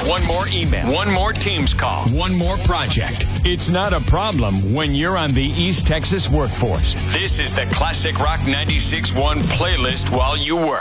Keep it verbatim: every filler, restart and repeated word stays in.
One more email. One more Teams call. One more project. It's not a problem when you're on the East Texas workforce. This is the Classic Rock ninety-six point one playlist while you work.